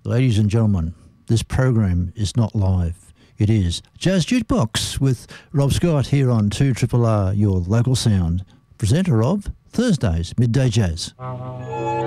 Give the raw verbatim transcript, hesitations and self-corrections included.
Ladies and gentlemen, this program is not live. It is Jazz Jukebox with Rob Scott here on two R R R, your local sound. Presenter, Rob, Thursdays, Midday Jazz.